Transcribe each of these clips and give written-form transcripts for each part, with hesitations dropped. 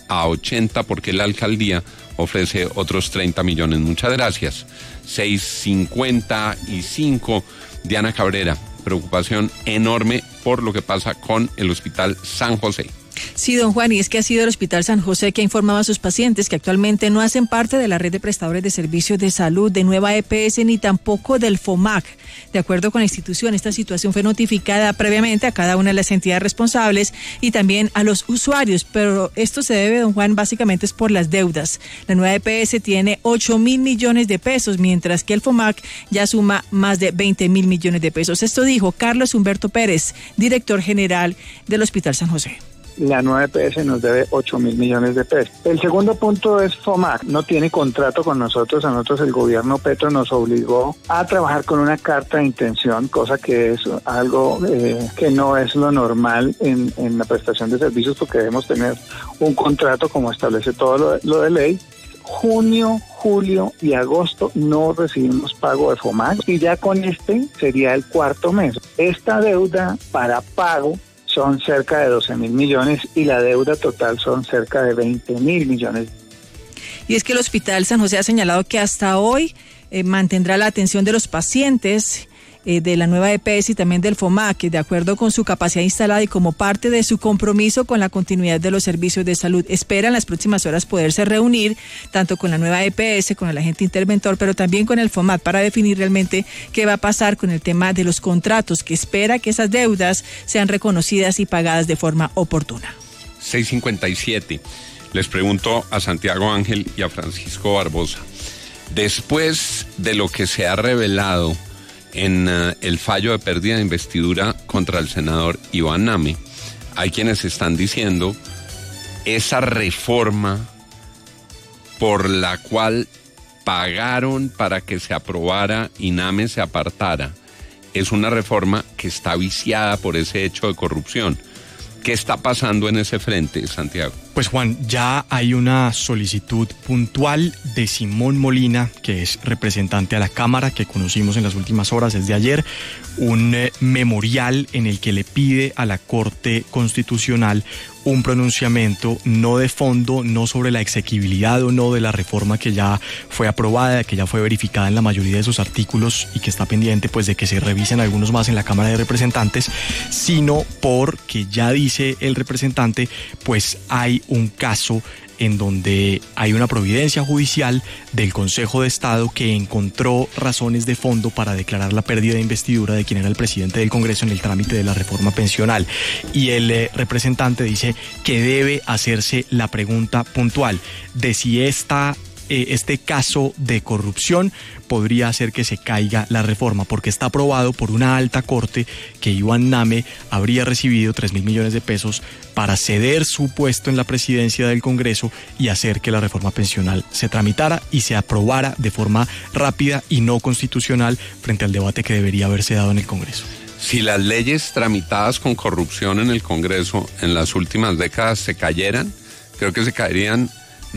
a 80 porque la alcaldía ofrece otros 30 millones. Muchas gracias. 6:55. Diana Cabrera, preocupación enorme por lo que pasa con el Hospital San José. Sí, don Juan, y es que ha sido el Hospital San José que ha informado a sus pacientes que actualmente no hacen parte de la red de prestadores de servicios de salud de Nueva EPS ni tampoco del FOMAC. De acuerdo con la institución, esta situación fue notificada previamente a cada una de las entidades responsables y también a los usuarios, pero esto se debe, don Juan, básicamente es por las deudas. La Nueva EPS tiene 8.000 millones de pesos, mientras que el FOMAC ya suma más de 20.000 millones de pesos. Esto dijo Carlos Humberto Pérez, director general del Hospital San José. La nueva EPS nos debe 8.000 millones de pesos. El segundo punto es FOMAC. No tiene contrato con nosotros. A nosotros el gobierno Petro nos obligó a trabajar con una carta de intención, cosa que es algo que no es lo normal en la prestación de servicios, porque debemos tener un contrato como establece todo lo de ley. Junio, julio y agosto no recibimos pago de FOMAC y ya con este sería el cuarto mes. Esta deuda para pago son cerca de 12.000 millones y la deuda total son cerca de 20.000 millones. Y es que el Hospital San José ha señalado que hasta hoy mantendrá la atención de los pacientes de la nueva EPS y también del FOMAC, de acuerdo con su capacidad instalada y como parte de su compromiso con la continuidad de los servicios de salud. Espera en las próximas horas poderse reunir tanto con la nueva EPS, con el agente interventor, pero también con el FOMAC para definir realmente qué va a pasar con el tema de los contratos, que espera que esas deudas sean reconocidas y pagadas de forma oportuna. 6:57. Les pregunto a Santiago Ángel y a Francisco Barbosa, después de lo que se ha revelado en el fallo de pérdida de investidura contra el senador Iván Name, hay quienes están diciendo esa reforma por la cual pagaron para que se aprobara y Name se apartara es una reforma que está viciada por ese hecho de corrupción. ¿Qué está pasando en ese frente, Santiago? Pues Juan, ya hay una solicitud puntual de Simón Molina, que es representante a la Cámara, que conocimos en las últimas horas, desde ayer, un memorial en el que le pide a la Corte Constitucional un pronunciamiento no de fondo, no sobre la exequibilidad o no de la reforma que ya fue aprobada, que ya fue verificada en la mayoría de sus artículos y que está pendiente pues de que se revisen algunos más en la Cámara de Representantes, sino porque ya dice el representante, pues hay un caso en donde hay una providencia judicial del Consejo de Estado que encontró razones de fondo para declarar la pérdida de investidura de quien era el presidente del Congreso en el trámite de la reforma pensional. Y el representante dice que debe hacerse la pregunta puntual de si este caso de corrupción podría hacer que se caiga la reforma, porque está aprobado por una alta corte que Iván Name habría recibido 3.000 millones de pesos para ceder su puesto en la presidencia del Congreso y hacer que la reforma pensional se tramitara y se aprobara de forma rápida y no constitucional frente al debate que debería haberse dado en el Congreso. Si las leyes tramitadas con corrupción en el Congreso en las últimas décadas se cayeran, creo que se caerían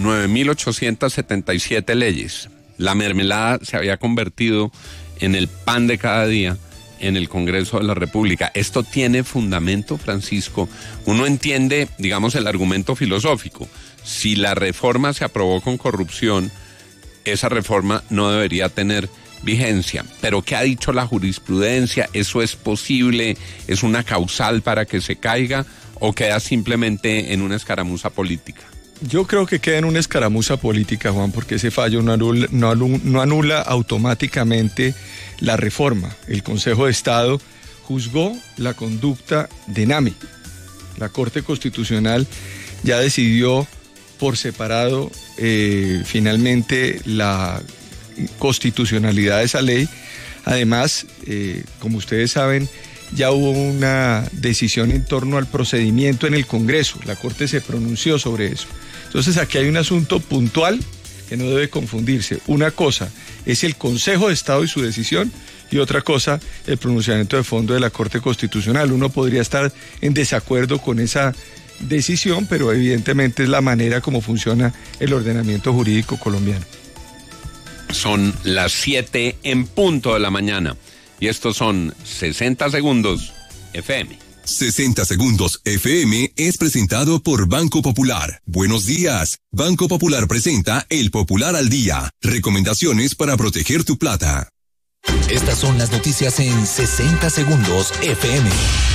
9.877 leyes. La mermelada se había convertido en el pan de cada día en el Congreso de la República. ¿Esto tiene fundamento, Francisco? Uno entiende, digamos, el argumento filosófico. Si la reforma se aprobó con corrupción, esa reforma no debería tener vigencia. Pero ¿qué ha dicho la jurisprudencia? ¿Eso es posible? ¿Es una causal para que se caiga? ¿O queda simplemente en una escaramuza política? Yo creo que queda en una escaramuza política, Juan, porque ese fallo no anula automáticamente la reforma. El Consejo de Estado juzgó la conducta de Name. La Corte Constitucional ya decidió por separado finalmente la constitucionalidad de esa ley. Además, como ustedes saben, ya hubo una decisión en torno al procedimiento en el Congreso. La Corte se pronunció sobre eso. Entonces aquí hay un asunto puntual que no debe confundirse. Una cosa es el Consejo de Estado y su decisión, y otra cosa el pronunciamiento de fondo de la Corte Constitucional. Uno podría estar en desacuerdo con esa decisión, pero evidentemente es la manera como funciona el ordenamiento jurídico colombiano. Son las 7 en punto de la mañana y estos son 60 segundos FM. 60 Segundos FM es presentado por Banco Popular. Buenos días. Banco Popular presenta El Popular al Día. Recomendaciones para proteger tu plata. Estas son las noticias en 60 Segundos FM.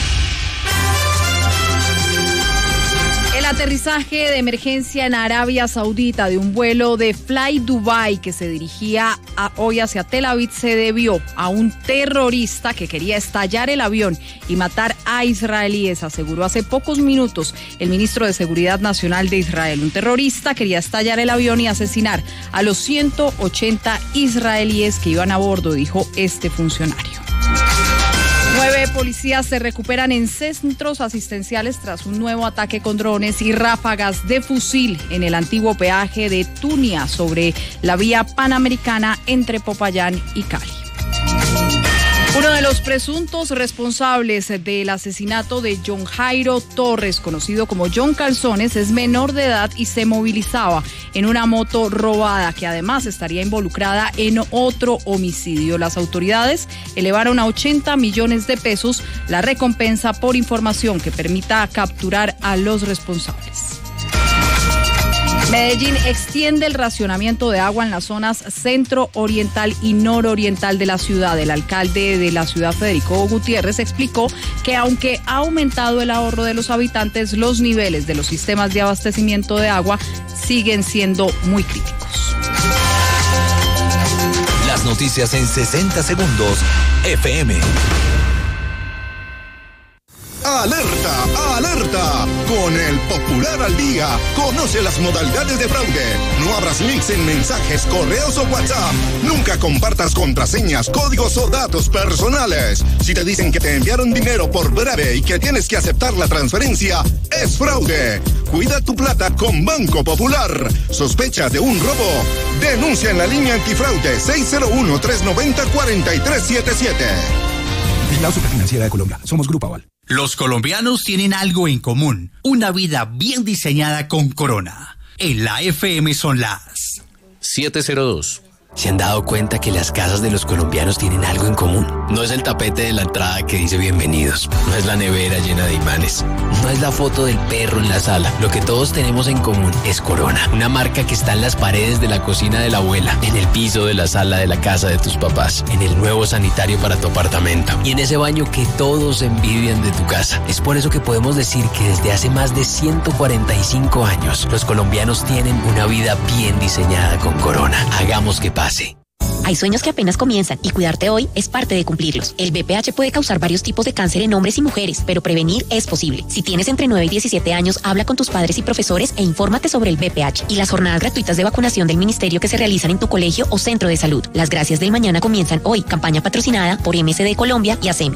El aterrizaje de emergencia en Arabia Saudita de un vuelo de Fly Dubai que se dirigía hoy hacia Tel Aviv se debió a un terrorista que quería estallar el avión y matar a israelíes, aseguró hace pocos minutos el ministro de Seguridad Nacional de Israel. Un terrorista quería estallar el avión y asesinar a los 180 israelíes que iban a bordo, dijo este funcionario. 9 policías se recuperan en centros asistenciales tras un nuevo ataque con drones y ráfagas de fusil en el antiguo peaje de Tunia sobre la vía panamericana entre Popayán y Cali. Uno de los presuntos responsables del asesinato de John Jairo Torres, conocido como John Calzones, es menor de edad y se movilizaba en una moto robada que además estaría involucrada en otro homicidio. Las autoridades elevaron a 80 millones de pesos la recompensa por información que permita capturar a los responsables. Medellín extiende el racionamiento de agua en las zonas centro-oriental y nororiental de la ciudad. El alcalde de la ciudad, Federico Gutiérrez, explicó que aunque ha aumentado el ahorro de los habitantes, los niveles de los sistemas de abastecimiento de agua siguen siendo muy críticos. Las noticias en 60 Segundos FM. ¡Alerta! ¡Alerta! Con el Popular al Día, conoce las modalidades de fraude. No abras links en mensajes, correos o WhatsApp. Nunca compartas contraseñas, códigos o datos personales. Si te dicen que te enviaron dinero por breve y que tienes que aceptar la transferencia, es fraude. Cuida tu plata con Banco Popular. ¿Sospechas de un robo? Denuncia en la línea antifraude 601-390-4377. Vigilado Superfinanciera de Colombia. Somos Grupo Aval. Los colombianos tienen algo en común, una vida bien diseñada con Corona. En la FM son las 7:02. ¿Se han dado cuenta que las casas de los colombianos tienen algo en común? No es el tapete de la entrada que dice bienvenidos, no es la nevera llena de imanes, no es la foto del perro en la sala. Lo que todos tenemos en común es Corona, una marca que está en las paredes de la cocina de la abuela, en el piso de la sala de la casa de tus papás, en el nuevo sanitario para tu apartamento y en ese baño que todos envidian de tu casa. Es por eso que podemos decir que desde hace más de 145 años, los colombianos tienen una vida bien diseñada con Corona. Hagamos que pase. Hay sueños que apenas comienzan y cuidarte hoy es parte de cumplirlos. El VPH puede causar varios tipos de cáncer en hombres y mujeres, pero prevenir es posible. Si tienes entre 9 y 17 años, habla con tus padres y profesores e infórmate sobre el VPH y las jornadas gratuitas de vacunación del ministerio que se realizan en tu colegio o centro de salud. Las gracias del mañana comienzan hoy. Campaña patrocinada por MSD Colombia y ASEMI.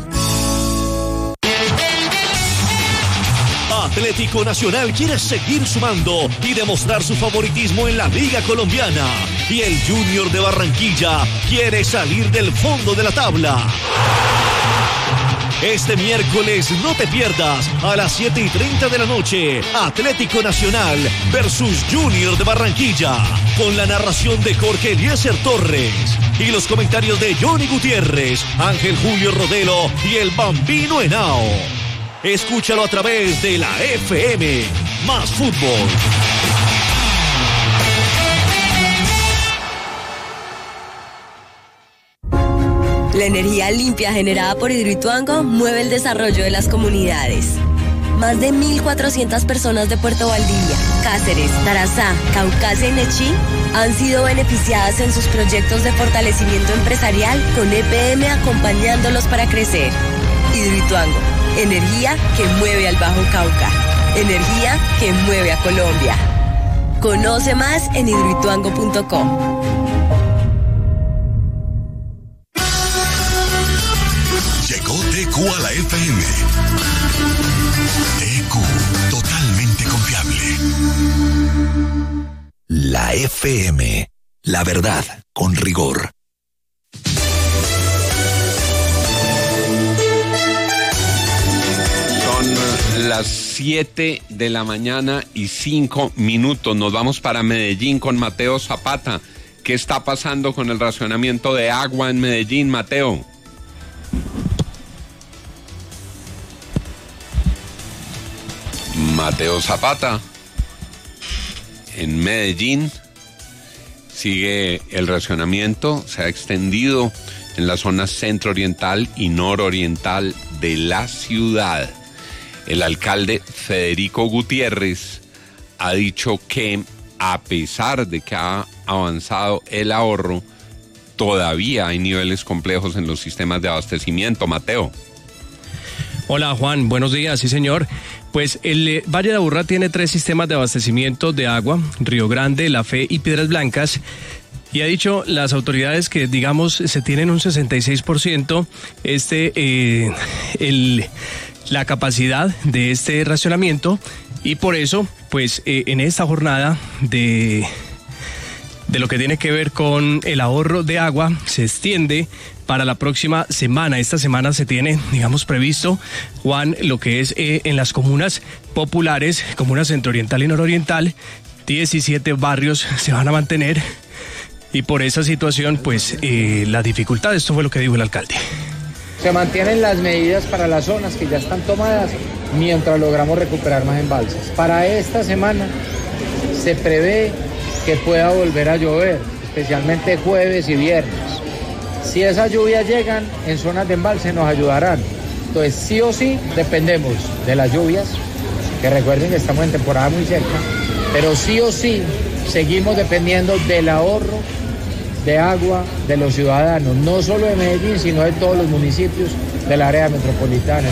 Atlético Nacional quiere seguir sumando y demostrar su favoritismo en la Liga Colombiana. Y el Junior de Barranquilla quiere salir del fondo de la tabla. Este miércoles no te pierdas a las 7:30 de la noche Atlético Nacional versus Junior de Barranquilla, con la narración de Jorge Eliezer Torres y los comentarios de Johnny Gutiérrez, Ángel Julio Rodelo y el Bambino Henao. Escúchalo a través de la FM. Más fútbol. La energía limpia generada por Hidroituango mueve el desarrollo de las comunidades. Más de 1.400 personas de Puerto Valdivia, Cáceres, Tarazá, Caucasia y Nechí han sido beneficiadas en sus proyectos de fortalecimiento empresarial con EPM acompañándolos para crecer. Hidroituango. Energía que mueve al Bajo Cauca. Energía que mueve a Colombia. Conoce más en hidroituango.com. Llegó TQ a la FM. TQ, totalmente confiable. La FM. La verdad, con rigor. Las 7 de la mañana y 5 minutos. Nos vamos para Medellín con Mateo Zapata. ¿Qué está pasando con el racionamiento de agua en Medellín, Mateo? Mateo Zapata, en Medellín, sigue el racionamiento, se ha extendido en la zona centro-oriental y nororiental de la ciudad. El alcalde Federico Gutiérrez ha dicho que a pesar de que ha avanzado el ahorro, todavía hay niveles complejos en los sistemas de abastecimiento. Mateo. Hola Juan, buenos días, sí señor. Pues el Valle de Aburrá tiene 3 sistemas de abastecimiento de agua, Río Grande, La Fe y Piedras Blancas, y ha dicho las autoridades que, digamos, se tienen un 66% la capacidad de este racionamiento, y por eso, pues en esta jornada de lo que tiene que ver con el ahorro de agua, se extiende para la próxima semana. Esta semana se tiene, digamos, previsto, Juan, lo que es en las comunas populares, comunas centro-oriental y nororiental, 17 barrios se van a mantener, y por esa situación, pues, la dificultad, esto fue lo que dijo el alcalde. Se mantienen las medidas para las zonas que ya están tomadas mientras logramos recuperar más embalses. Para esta semana se prevé que pueda volver a llover, especialmente jueves y viernes. Si esas lluvias llegan en zonas de embalse nos ayudarán. Entonces sí o sí dependemos de las lluvias, que recuerden que estamos en temporada muy cerca, pero sí o sí seguimos dependiendo del ahorro de agua de los ciudadanos, no solo de Medellín, sino de todos los municipios del área metropolitana.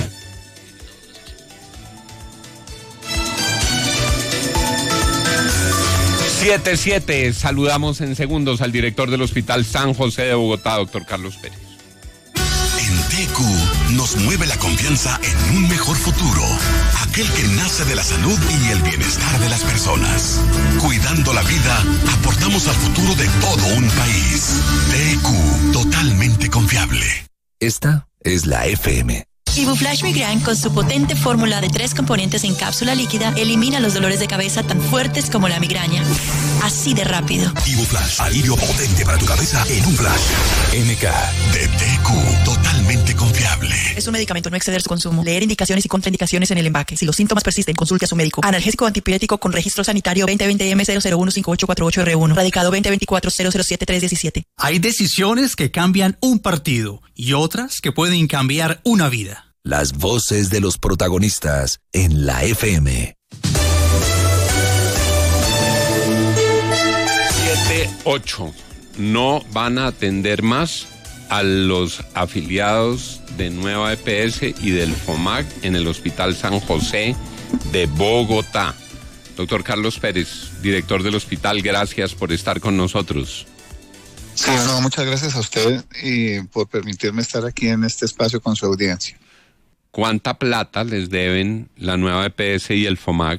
Siete. Saludamos en segundos al director del Hospital San José de Bogotá, doctor Carlos Pérez. En TQ nos mueve la confianza en un mejor futuro, aquel que nace de la salud y el bienestar de las personas. Cuidando la vida, aportamos al futuro de todo un país. TQ, totalmente confiable. Esta es la FM. Ibuflash Migraine, con su potente fórmula de 3 componentes en cápsula líquida, elimina los dolores de cabeza tan fuertes como la migraña. Así de rápido. Ibuflash, alivio potente para tu cabeza en un flash. MK de TQ, totalmente confiable. Es un medicamento, no exceder su consumo. Leer indicaciones y contraindicaciones en el empaque. Si los síntomas persisten, consulte a su médico. Analgésico antipirético con registro sanitario 2020M0015848R1. Radicado 2024-007317. Hay decisiones que cambian un partido y otras que pueden cambiar una vida. Las voces de los protagonistas en la FM. 7:08. No van a atender más a los afiliados de Nueva EPS y del FOMAC en el Hospital San José de Bogotá. Doctor Carlos Pérez, director del hospital, gracias por estar con nosotros. Sí, no, muchas gracias a usted y por permitirme estar aquí en este espacio con su audiencia. ¿Cuánta plata les deben la Nueva EPS y el FOMAC?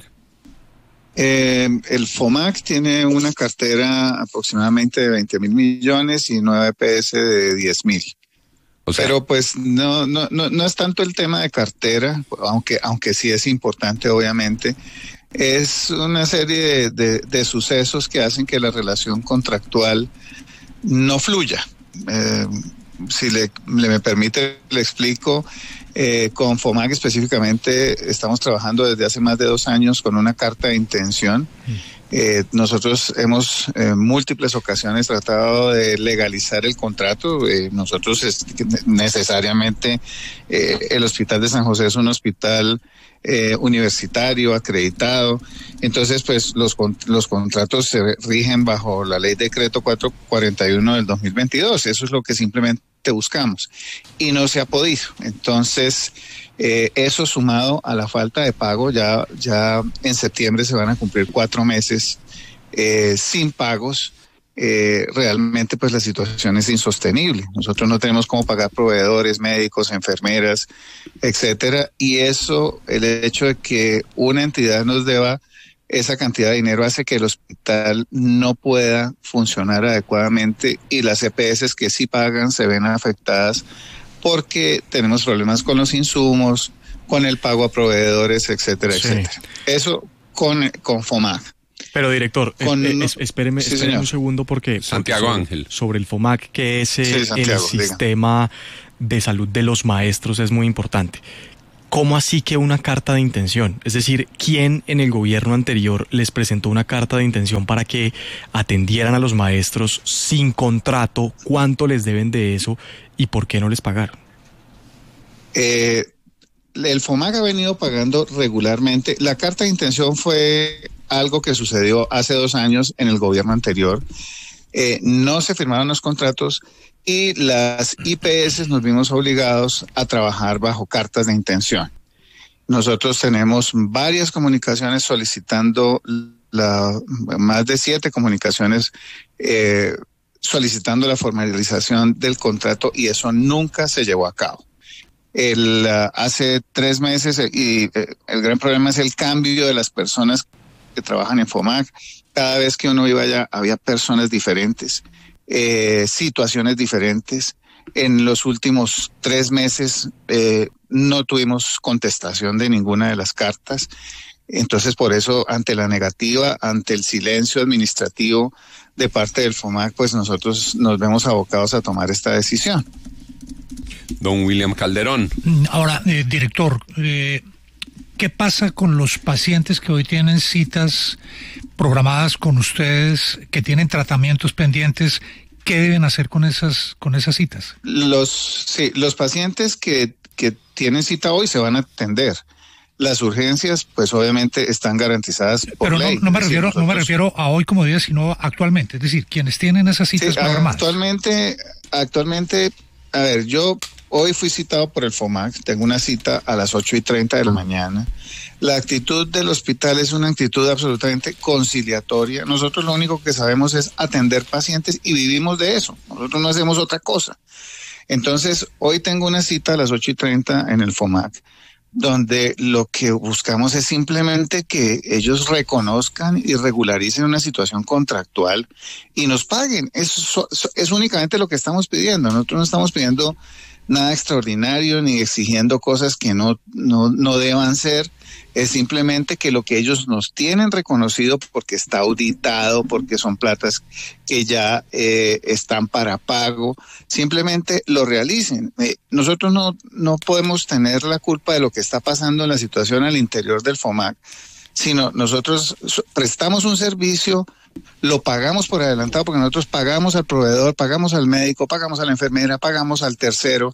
El FOMAC tiene una cartera aproximadamente de 20.000 millones y Nueva EPS de 10.000. O sea, pero pues no es tanto el tema de cartera, aunque sí es importante, obviamente. Es una serie de sucesos que hacen que la relación contractual no fluya. Si me permite, le explico. Con FOMAC específicamente estamos trabajando desde hace más de 2 años con una carta de intención. Nosotros hemos en múltiples ocasiones tratado de legalizar el contrato. Nosotros necesariamente el Hospital de San José es un hospital universitario, acreditado. Entonces, pues los contratos se rigen bajo la Ley Decreto 441 del 2022. Eso es lo que simplemente buscamos y no se ha podido. Entonces, eso sumado a la falta de pago, ya en septiembre se van a cumplir 4 meses sin pagos. Realmente pues la situación es insostenible. Nosotros no tenemos cómo pagar proveedores, médicos, enfermeras, etcétera, y eso, el hecho de que una entidad nos deba esa cantidad de dinero hace que el hospital no pueda funcionar adecuadamente y las EPS que sí pagan se ven afectadas porque tenemos problemas con los insumos, con el pago a proveedores, etcétera, sí, etcétera. Eso con FOMAC. Pero director, espéreme un segundo porque Santiago Ángel. Sobre el FOMAC, que es el sistema de salud de los maestros, es muy importante. ¿Cómo así que una carta de intención? Es decir, ¿quién en el gobierno anterior les presentó una carta de intención para que atendieran a los maestros sin contrato? ¿Cuánto les deben de eso y por qué no les pagaron? El FOMAC ha venido pagando regularmente. La carta de intención fue algo que sucedió hace 2 años en el gobierno anterior. No se firmaron los contratos y las IPS nos vimos obligados a trabajar bajo cartas de intención. Nosotros tenemos varias comunicaciones solicitando, más de 7 comunicaciones solicitando la formalización del contrato, y eso nunca se llevó a cabo. Hace 3 meses, y el gran problema es el cambio de las personas que trabajan en FOMAC. Cada vez que uno iba allá había personas diferentes, situaciones diferentes. En los últimos 3 meses no tuvimos contestación de ninguna de las cartas. Entonces, por eso, ante la negativa, ante el silencio administrativo de parte del FOMAC, pues nosotros nos vemos abocados a tomar esta decisión. Don William Calderón. Ahora, director, ¿qué pasa con los pacientes que hoy tienen citas programadas con ustedes, que tienen tratamientos pendientes? ¿Qué deben hacer con esas citas? Los pacientes que tienen cita hoy se van a atender. Las urgencias, pues obviamente están garantizadas por ley. Pero no me refiero a hoy como día, sino actualmente. Es decir, quienes tienen esas citas programadas. Actualmente, a ver, yo hoy fui citado por el FOMAC, tengo una cita a las 8:30 de la mañana. La actitud del hospital es una actitud absolutamente conciliatoria. Nosotros lo único que sabemos es atender pacientes y vivimos de eso. Nosotros no hacemos otra cosa. Entonces, hoy tengo una cita a las 8:30 en el FOMAC, donde lo que buscamos es simplemente que ellos reconozcan y regularicen una situación contractual y nos paguen. Eso es únicamente lo que estamos pidiendo. Nosotros no estamos pidiendo nada extraordinario ni exigiendo cosas que no deban ser. Es simplemente que lo que ellos nos tienen reconocido, porque está auditado, porque son platas que ya están para pago, simplemente lo realicen. Nosotros no podemos tener la culpa de lo que está pasando en la situación al interior del FOMAC, sino nosotros prestamos un servicio, lo pagamos por adelantado, porque nosotros pagamos al proveedor, pagamos al médico, pagamos a la enfermera, pagamos al tercero,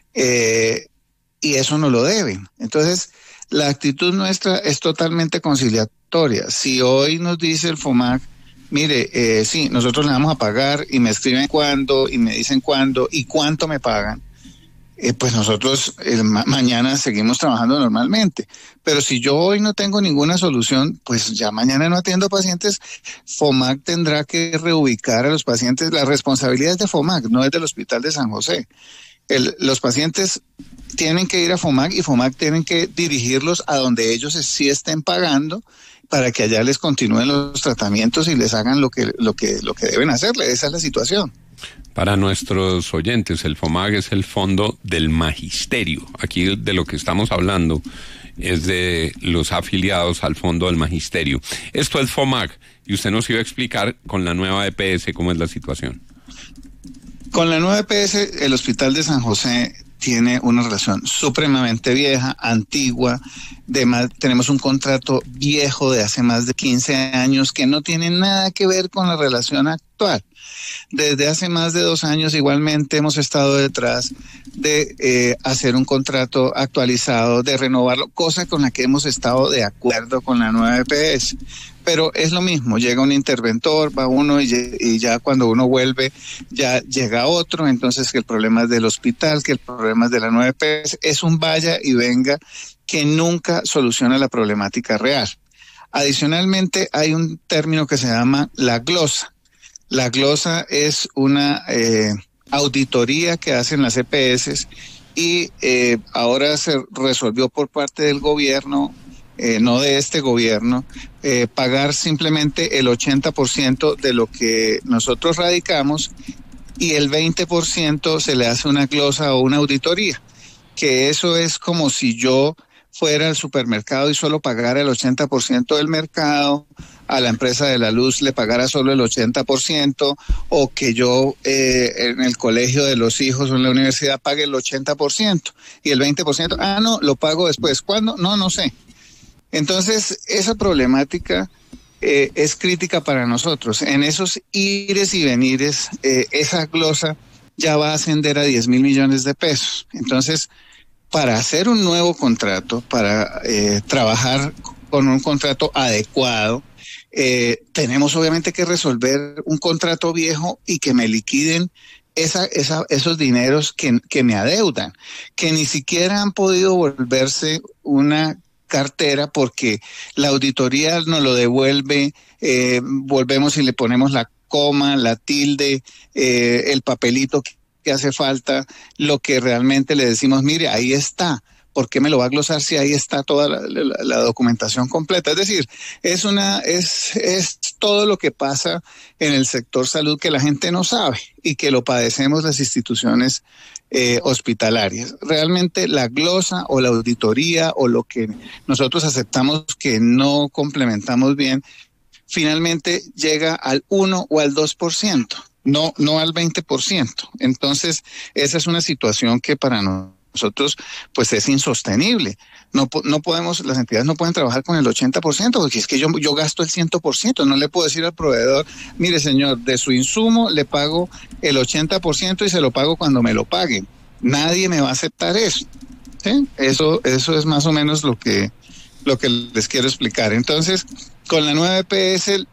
y eso no lo deben. Entonces, la actitud nuestra es totalmente conciliatoria. Si hoy nos dice el FOMAC, mire, sí, nosotros le vamos a pagar, y me escriben cuándo, y me dicen cuándo, y cuánto me pagan, pues nosotros mañana seguimos trabajando normalmente. Pero si yo hoy no tengo ninguna solución, pues ya mañana no atiendo pacientes. FOMAC tendrá que reubicar a los pacientes. La responsabilidad es de FOMAC, no es del Hospital de San José. Los pacientes tienen que ir a FOMAC, y FOMAC tienen que dirigirlos a donde ellos sí estén pagando, para que allá les continúen los tratamientos y les hagan lo que deben hacerle. Esa es la situación. Para nuestros oyentes, el FOMAC es el Fondo del Magisterio. Aquí de lo que estamos hablando es de los afiliados al Fondo del Magisterio. Esto es FOMAC, y usted nos iba a explicar con la nueva EPS cómo es la situación. Con la nueva EPS, el Hospital de San José tiene una relación supremamente vieja, antigua. Tenemos un contrato viejo de hace más de 15 años que no tiene nada que ver con la relación actual. Desde hace más de 2 años igualmente hemos estado detrás de hacer un contrato actualizado, de renovarlo, cosa con la que hemos estado de acuerdo con la nueva EPS. Pero es lo mismo, llega un interventor, va uno y ya cuando uno vuelve ya llega otro. Entonces, que el problema es del hospital, que el problema es de la nueva EPS, es un vaya y venga que nunca soluciona la problemática real. Adicionalmente, hay un término que se llama la glosa. La glosa es una auditoría que hacen las EPS, y ahora se resolvió por parte del gobierno, no de este gobierno, pagar simplemente el 80% de lo que nosotros radicamos, y el 20% se le hace una glosa o una auditoría, que eso es como si yo fuera al supermercado y solo pagara el 80% del mercado, a la empresa de la luz le pagara solo el 80%, o que yo en el colegio de los hijos o en la universidad pague el 80% y el 20%, no, lo pago después. ¿Cuándo? No sé. Entonces, esa problemática es crítica para nosotros. En esos ires y venires, esa glosa ya va a ascender a 10 mil millones de pesos. Entonces, para hacer un nuevo contrato, para trabajar con un contrato adecuado, tenemos obviamente que resolver un contrato viejo y que me liquiden esos dineros que me adeudan, que ni siquiera han podido volverse una cartera porque la auditoría nos lo devuelve, volvemos y le ponemos la coma, la tilde, el papelito que hace falta, lo que realmente le decimos, mire, ahí está. ¿Por qué me lo va a glosar si ahí está toda la documentación completa? Es decir, es todo lo que pasa en el sector salud que la gente no sabe y que lo padecemos las instituciones hospitalarias. Realmente la glosa o la auditoría o lo que nosotros aceptamos que no complementamos bien, finalmente llega al 1 o al 2%, no al 20%. Entonces, esa es una situación que para nosotros pues es insostenible. No podemos, las entidades no pueden trabajar con el 80%, porque es que yo gasto el 100%, no le puedo decir al proveedor, mire señor, de su insumo le pago el 80% y se lo pago cuando me lo paguen. Nadie me va a aceptar eso. ¿Sí? Eso es más o menos lo que les quiero explicar. Entonces, con la nueva EPS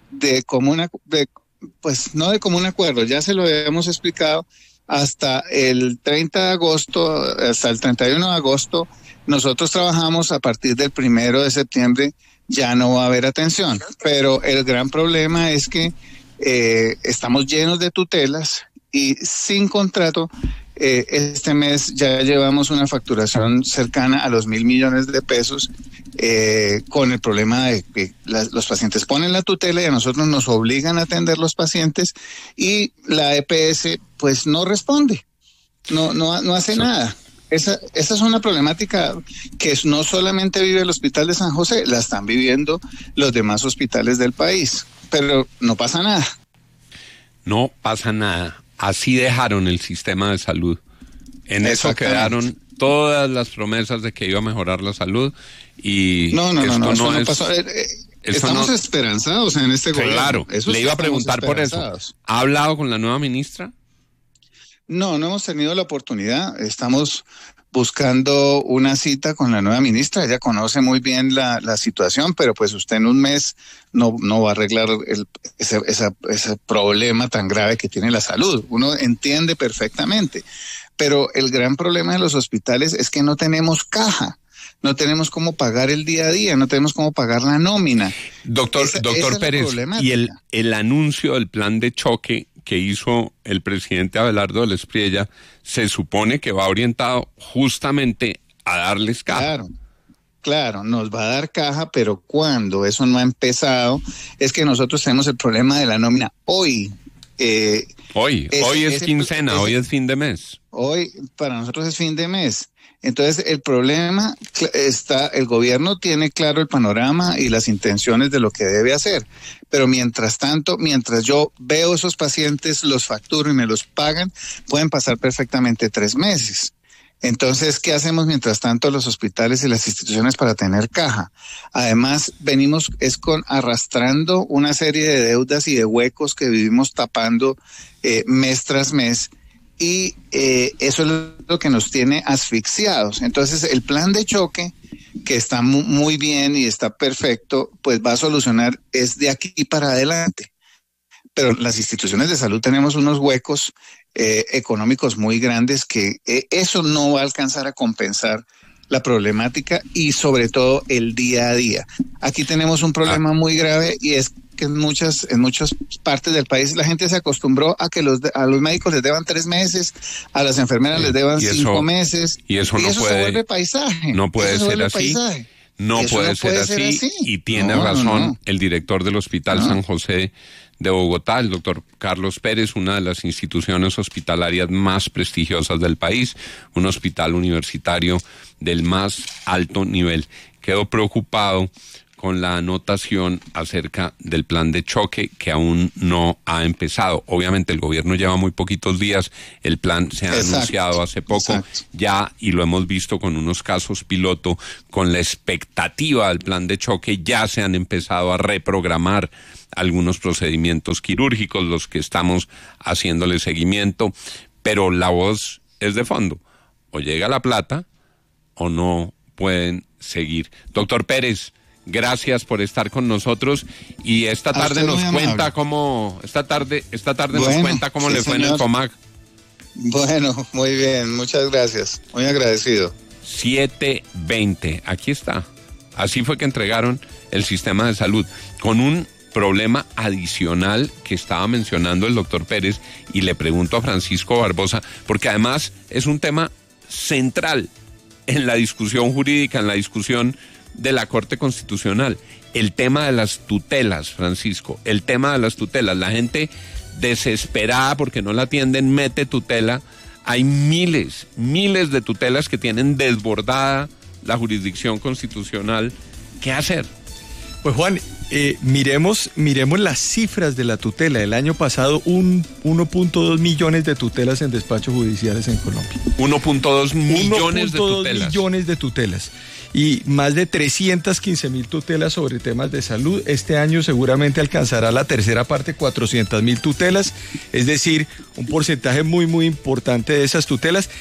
pues no de común acuerdo, ya se lo habíamos explicado, hasta el 30 de agosto, hasta el 31 de agosto, nosotros trabajamos. A partir del 1 de septiembre ya no va a haber atención, pero el gran problema es que estamos llenos de tutelas y sin contrato. Este mes ya llevamos una facturación cercana a los 1.000 millones de pesos, con el problema de que los pacientes ponen la tutela y a nosotros nos obligan a atender los pacientes y la EPS pues no responde, no hace nada. Esa es una problemática que no solamente vive el Hospital de San José, la están viviendo los demás hospitales del país, pero no pasa nada. No pasa nada. Así dejaron el sistema de salud. En eso quedaron todas las promesas de que iba a mejorar la salud y no pasó. Estamos esperanzados en este gobierno. Claro, le iba a preguntar por eso. ¿Ha hablado con la nueva ministra? No hemos tenido la oportunidad. Estamos buscando una cita con la nueva ministra. Ella conoce muy bien la situación, pero pues usted en un mes no va a arreglar ese problema tan grave que tiene la salud. Uno entiende perfectamente, pero el gran problema de los hospitales es que no tenemos caja. No tenemos cómo pagar el día a día, no tenemos cómo pagar la nómina. Doctor Pérez, y el anuncio del plan de choque que hizo el presidente Abelardo del Espriella se supone que va orientado justamente a darles caja. Claro, nos va a dar caja, pero cuando eso no ha empezado, es que nosotros tenemos el problema de la nómina hoy. Hoy es quincena, hoy es fin de mes. Hoy para nosotros es fin de mes. Entonces el problema está, el gobierno tiene claro el panorama y las intenciones de lo que debe hacer, pero mientras tanto, mientras yo veo esos pacientes, los facturo y me los pagan, pueden pasar perfectamente 3 meses. Entonces, ¿qué hacemos mientras tanto los hospitales y las instituciones para tener caja? Además, venimos arrastrando una serie de deudas y de huecos que vivimos tapando mes tras mes. Y eso es lo que nos tiene asfixiados. Entonces, el plan de choque, que está muy bien y está perfecto, pues va a solucionar, es de aquí para adelante. Pero las instituciones de salud tenemos unos huecos económicos muy grandes que eso no va a alcanzar a compensar la problemática y sobre todo el día a día. Aquí tenemos un problema muy grave y es que en muchas partes del país la gente se acostumbró a que a los médicos les deban 3 meses, a las enfermeras les deban 5 meses. Y eso no puede, se vuelve paisaje. No puede ser así. No puede ser así y tiene razón el director del Hospital San José de Bogotá, el doctor Carlos Pérez, una de las instituciones hospitalarias más prestigiosas del país, un hospital universitario del más alto nivel. Quedo preocupado con la anotación acerca del plan de choque que aún no ha empezado. Obviamente el gobierno lleva muy poquitos días, el plan se ha anunciado hace poco ya y lo hemos visto con unos casos piloto, con la expectativa del plan de choque ya se han empezado a reprogramar algunos procedimientos quirúrgicos, los que estamos haciéndole seguimiento, pero la voz es de fondo, o llega la plata o no pueden seguir. Doctor Pérez, gracias por estar con nosotros y esta tarde nos cuenta cómo nos cuenta cómo le fue en el FOMAC. Bueno, muy bien, muchas gracias, muy agradecido. 720, aquí está. Así fue que entregaron el sistema de salud con un problema adicional que estaba mencionando el doctor Pérez y le pregunto a Francisco Barbosa, porque además es un tema central en la discusión jurídica, en la discusión de la Corte Constitucional, el tema de las tutelas, Francisco, el tema de las tutelas, la gente desesperada porque no la atienden, mete tutela, hay miles de tutelas que tienen desbordada la jurisdicción constitucional, ¿qué hacer? Pues Juan, miremos las cifras de la tutela. El año pasado 1.2 millones de tutelas en despachos judiciales en Colombia. 1.2 millones de tutelas. 1.2 millones de tutelas. Y más de 315.000 tutelas sobre temas de salud. Este año seguramente alcanzará la tercera parte, 400.000 tutelas. Es decir, un porcentaje muy importante de esas tutelas.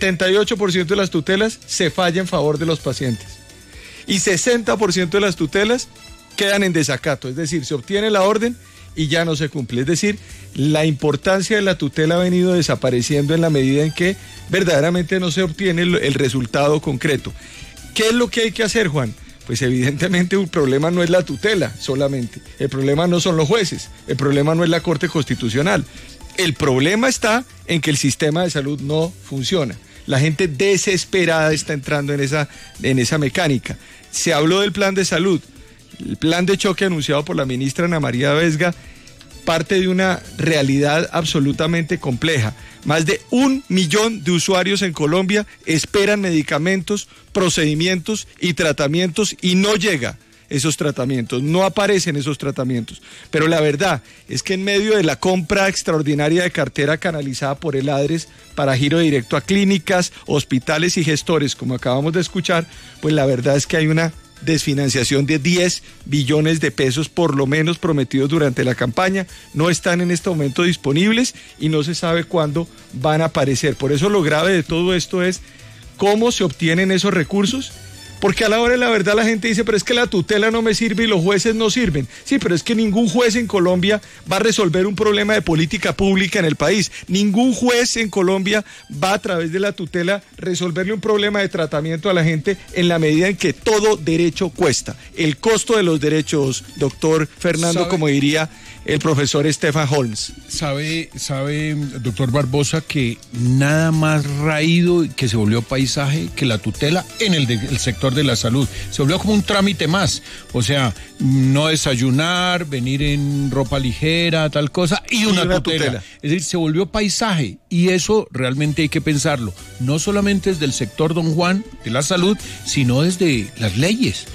78% de las tutelas se falla en favor de los pacientes. Y 60% de las tutelas quedan en desacato, es decir, se obtiene la orden y ya no se cumple. Es decir, la importancia de la tutela ha venido desapareciendo en la medida en que verdaderamente no se obtiene el resultado concreto. ¿Qué es lo que hay que hacer, Juan? Pues evidentemente el problema no es la tutela solamente, el problema no son los jueces, el problema no es la Corte Constitucional. El problema está en que el sistema de salud no funciona. La gente desesperada está entrando en esa mecánica. Se habló del plan de salud. El plan de choque anunciado por la ministra Ana María Vesga parte de una realidad absolutamente compleja. Más de 1 millón de usuarios en Colombia esperan medicamentos, procedimientos y tratamientos y no llega esos tratamientos, no aparecen esos tratamientos. Pero la verdad es que en medio de la compra extraordinaria de cartera canalizada por el ADRES para giro directo a clínicas, hospitales y gestores, como acabamos de escuchar, pues la verdad es que hay una desfinanciación de 10 billones de pesos por lo menos prometidos durante la campaña, no están en este momento disponibles y no se sabe cuándo van a aparecer. Por eso lo grave de todo esto es cómo se obtienen esos recursos. Porque a la hora de la verdad la gente dice, pero es que la tutela no me sirve y los jueces no sirven. Sí, pero es que ningún juez en Colombia va a resolver un problema de política pública en el país. Ningún juez en Colombia va a través de la tutela resolverle un problema de tratamiento a la gente en la medida en que todo derecho cuesta. El costo de los derechos, doctor Fernando, como diría el profesor Stefan Holmes. Sabe, doctor Barbosa, que nada más raído que se volvió paisaje que la tutela en el sector de la salud. Se volvió como un trámite más. O sea, no desayunar, venir en ropa ligera, tal cosa, y una tutela. Es decir, se volvió paisaje. Y eso realmente hay que pensarlo. No solamente desde el sector, don Juan, de la salud, sino desde las leyes.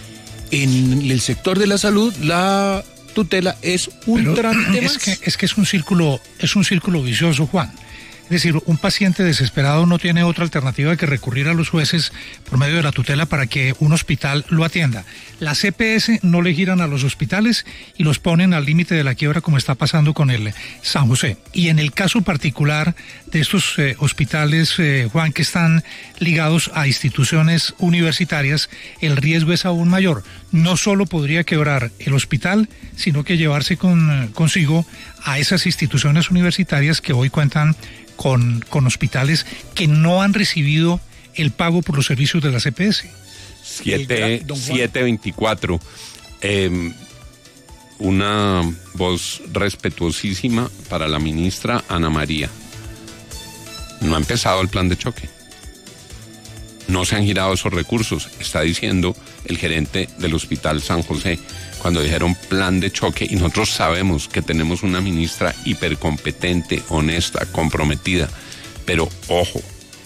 En el sector de la salud, la tutela es un trámite más. Es que es un círculo vicioso, Juan. Es decir, un paciente desesperado no tiene otra alternativa que recurrir a los jueces por medio de la tutela para que un hospital lo atienda. Las EPS no le giran a los hospitales y los ponen al límite de la quiebra, como está pasando con el San José. Y en el caso particular de estos hospitales, Juan, que están ligados a instituciones universitarias, el riesgo es aún mayor. No solo podría quebrar el hospital, sino que llevarse consigo a esas instituciones universitarias que hoy cuentan con hospitales que no han recibido el pago por los servicios de la CPS. 724. Una voz respetuosísima para la ministra Ana María. No ha empezado el plan de choque. no se han girado esos recursos, está diciendo el gerente del Hospital San José, cuando dijeron plan de choque, y nosotros sabemos que tenemos una ministra hipercompetente, honesta, comprometida, pero ojo,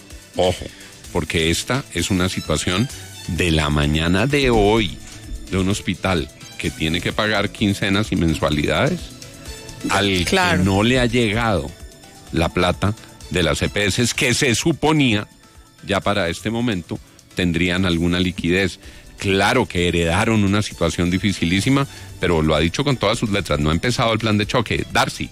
porque esta es una situación de la mañana de hoy, de un hospital que tiene que pagar quincenas y mensualidades, al que no le ha llegado la plata de las EPS que se suponía ya para este momento tendrían alguna liquidez. Claro que heredaron una situación dificilísima, pero lo ha dicho con todas sus letras, no ha empezado el plan de choque. Darcy.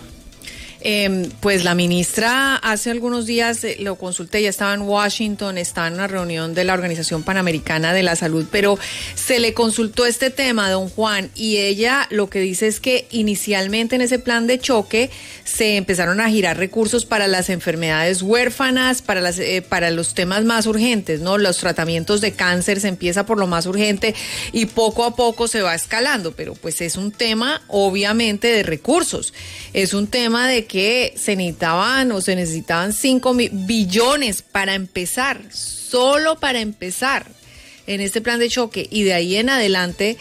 Pues la ministra hace algunos días lo consulté, ya estaba en Washington, está en una reunión de la Organización Panamericana de la Salud, pero se le consultó este tema, don Juan, y ella lo que dice es que inicialmente en ese plan de choque se empezaron a girar recursos para las enfermedades huérfanas, para los temas más urgentes, ¿no? Los tratamientos de cáncer, se empieza por lo más urgente y poco a poco se va escalando, pero pues es un tema obviamente de recursos, es un tema de que se necesitaban 5 billones para empezar, solo para empezar en este plan de choque, y de ahí en adelante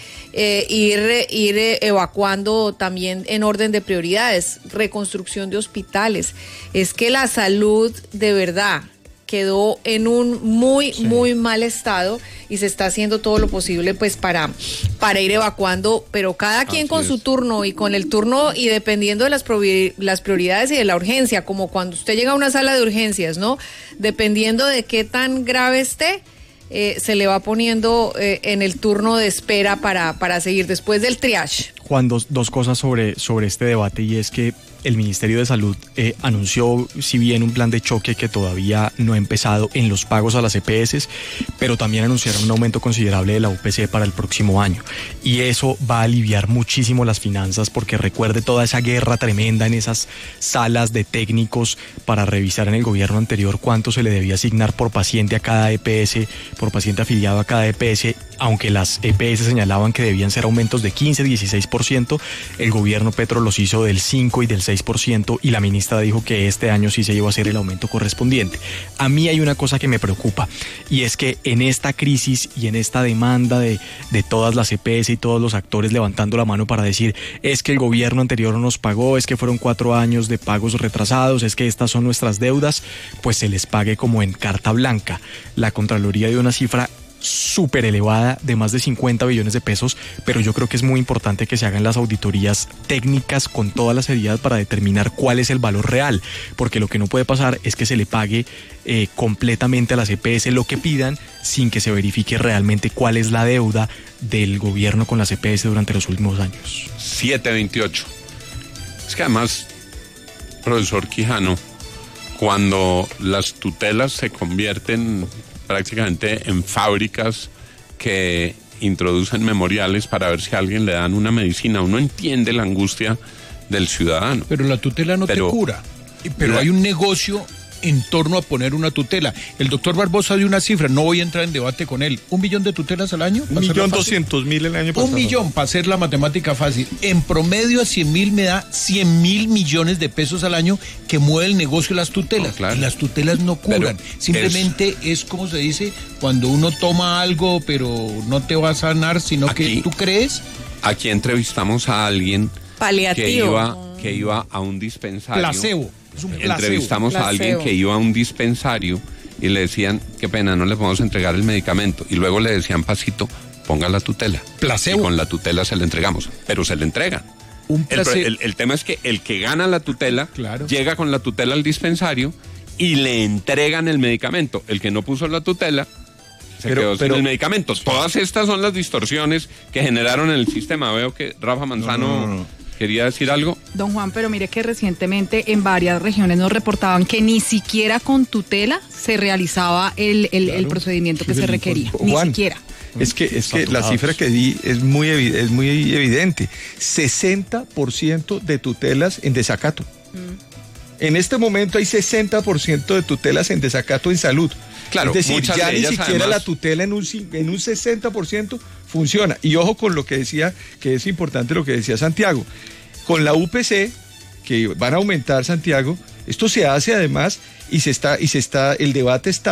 ir evacuando también en orden de prioridades, reconstrucción de hospitales. Es que la salud de verdad quedó en un muy mal estado y se está haciendo todo lo posible pues para ir evacuando, pero cada quien con su turno y con el turno y dependiendo de las prioridades y de la urgencia, como cuando usted llega a una sala de urgencias, ¿no? Dependiendo de qué tan grave esté, se le va poniendo en el turno de espera para seguir después del triage. Juan, dos cosas sobre este debate, y es que el Ministerio de Salud anunció, si bien un plan de choque que todavía no ha empezado en los pagos a las EPS, pero también anunciaron un aumento considerable de la UPC para el próximo año. Y eso va a aliviar muchísimo las finanzas, porque recuerde toda esa guerra tremenda en esas salas de técnicos para revisar en el gobierno anterior cuánto se le debía asignar por paciente a cada EPS, por paciente afiliado a cada EPS, aunque las EPS señalaban que debían ser aumentos de 15, 16%, el gobierno Petro los hizo del 5 y del 6%, y la ministra dijo que este año sí se iba a hacer el aumento correspondiente. A mí hay una cosa que me preocupa, y es que en esta crisis y en esta demanda de todas las EPS y todos los actores levantando la mano para decir es que el gobierno anterior no nos pagó, es que fueron 4 años de pagos retrasados, es que estas son nuestras deudas, pues se les pague como en carta blanca. La Contraloría dio una cifra súper elevada de más de 50 billones de pesos, pero yo creo que es muy importante que se hagan las auditorías técnicas con toda la seriedad para determinar cuál es el valor real, porque lo que no puede pasar es que se le pague completamente a las EPS lo que pidan sin que se verifique realmente cuál es la deuda del gobierno con las EPS durante los últimos años. 728. Es que además, profesor Quijano, cuando las tutelas se convierten prácticamente en fábricas que introducen memoriales para ver si a alguien le dan una medicina, uno entiende la angustia del ciudadano. Pero la tutela no te cura, pero hay un negocio en torno a poner una tutela. El doctor Barbosa dio una cifra, no voy a entrar en debate con él. ¿1 millón de tutelas al año? 1.200.000 el año pasado. 1 millón, para hacer la matemática fácil. En promedio a 100.000 me da 100.000 millones de pesos al año que mueve el negocio de las tutelas. No, claro. Y las tutelas no curan. Simplemente es como se dice, cuando uno toma algo, pero no te va a sanar, sino aquí, que tú crees. Aquí entrevistamos a alguien paliativo que iba a un dispensario. Placebo. Entrevistamos a alguien que iba a un dispensario y le decían, qué pena, no le podemos entregar el medicamento. Y luego le decían, pasito, ponga la tutela. Placebo. Y con la tutela se le entregamos, pero se le entregan. El tema es que el que gana la tutela llega con la tutela al dispensario y le entregan el medicamento. El que no puso la tutela se quedó sin el medicamento. Todas estas son las distorsiones que generaron en el sistema. Veo que Rafa Manzano quería decir algo. Don Juan, pero mire que recientemente en varias regiones nos reportaban que ni siquiera con tutela se realizaba el procedimiento que se requería. Juan, ni siquiera. Es que la cifra que di es muy evidente. 60% de tutelas en desacato. En este momento hay 60% de tutelas en desacato en salud. Claro, es decir, ya ni siquiera además, la tutela en un 60% funciona. Y ojo con lo que decía, que es importante lo que decía Santiago. Con la UPC, que van a aumentar, Santiago, esto se hace además y el debate está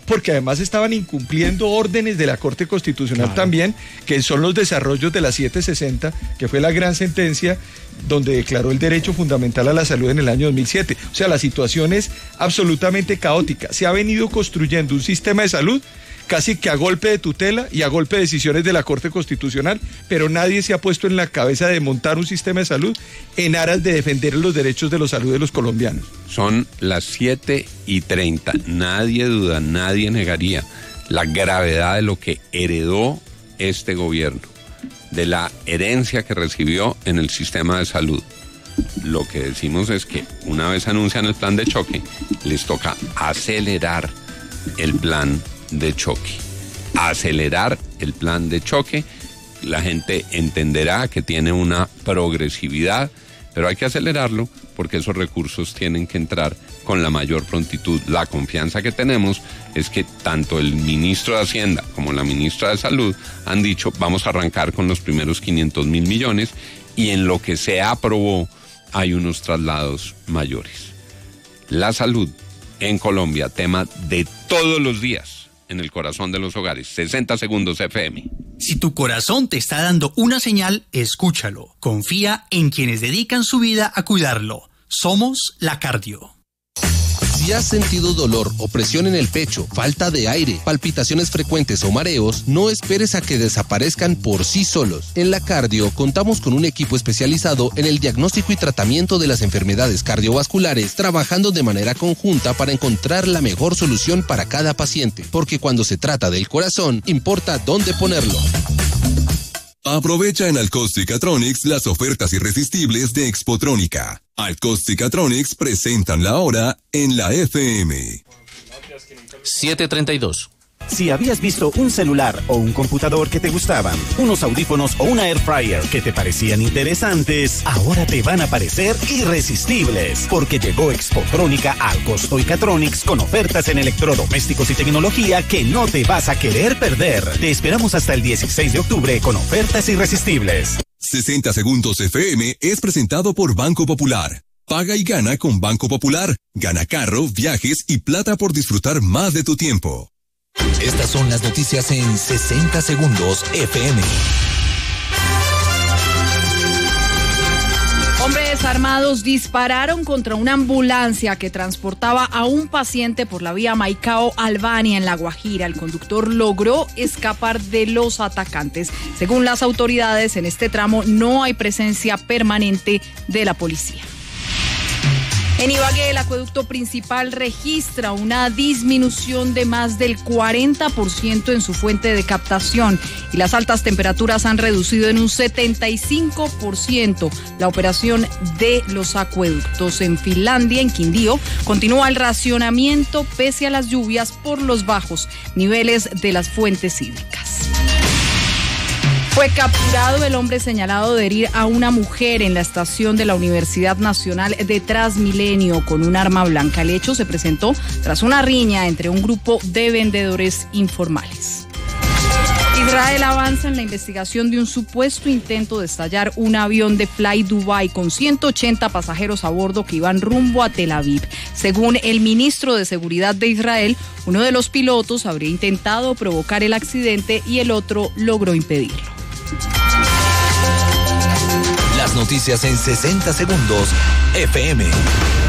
porque además estaban incumpliendo órdenes de la Corte Constitucional también, que son los desarrollos de la 760, que fue la gran sentencia donde declaró el derecho fundamental a la salud en el año 2007. O sea, la situación es absolutamente caótica. Se ha venido construyendo un sistema de salud casi que a golpe de tutela y a golpe de decisiones de la Corte Constitucional, pero nadie se ha puesto en la cabeza de montar un sistema de salud en aras de defender los derechos de la salud de los colombianos. Son las 7:30. Nadie duda, nadie negaría la gravedad de lo que heredó este gobierno, de la herencia que recibió en el sistema de salud. Lo que decimos es que una vez anuncian el plan de choque, les toca acelerar el plan de choque. Acelerar el plan de choque. La gente entenderá que tiene una progresividad, pero hay que acelerarlo porque esos recursos tienen que entrar con la mayor prontitud. La confianza que tenemos es que tanto el ministro de Hacienda como la ministra de Salud han dicho vamos a arrancar con los primeros 500.000 millones y en lo que se aprobó hay unos traslados mayores. La salud en Colombia, tema de todos los días en el corazón de los hogares. 60 segundos FM. Si tu corazón te está dando una señal, escúchalo. Confía en quienes dedican su vida a cuidarlo. Somos La Cardio. Si has sentido dolor o presión en el pecho, falta de aire, palpitaciones frecuentes o mareos, no esperes a que desaparezcan por sí solos. En La Cardio contamos con un equipo especializado en el diagnóstico y tratamiento de las enfermedades cardiovasculares, trabajando de manera conjunta para encontrar la mejor solución para cada paciente, porque cuando se trata del corazón, importa dónde ponerlo. Aprovecha en Alcostic-Atronics las ofertas irresistibles de Expotrónica. Alcostic-Atronics presentan la hora en la FM. 7:32. Si habías visto un celular o un computador que te gustaban, unos audífonos o una air fryer que te parecían interesantes, ahora te van a parecer irresistibles, porque llegó Expotrónica al Costo y Catronics con ofertas en electrodomésticos y tecnología que no te vas a querer perder. Te esperamos hasta el 16 de octubre con ofertas irresistibles. 60 segundos FM es presentado por Banco Popular. Paga y gana con Banco Popular. Gana carro, viajes y plata por disfrutar más de tu tiempo. Estas son las noticias en 60 segundos FM. Hombres armados dispararon contra una ambulancia que transportaba a un paciente por la vía Maicao-Albania en La Guajira. El conductor logró escapar de los atacantes. Según las autoridades, en este tramo no hay presencia permanente de la policía. En Ibagué, el acueducto principal registra una disminución de más del 40% en su fuente de captación y las altas temperaturas han reducido en un 75% la operación de los acueductos. En Finlandia, en Quindío, continúa el racionamiento pese a las lluvias por los bajos niveles de las fuentes hídricas. Fue capturado el hombre señalado de herir a una mujer en la estación de la Universidad Nacional de Transmilenio con un arma blanca. El hecho se presentó tras una riña entre un grupo de vendedores informales. Israel avanza en la investigación de un supuesto intento de estallar un avión de Fly Dubai con 180 pasajeros a bordo que iban rumbo a Tel Aviv. Según el ministro de Seguridad de Israel, uno de los pilotos habría intentado provocar el accidente y el otro logró impedirlo. Las noticias en 60 segundos FM.